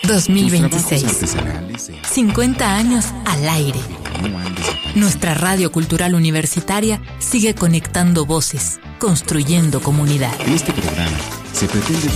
2026. 50 años al aire. Nuestra radio cultural universitaria sigue conectando voces, construyendo comunidad. En este programa se pretende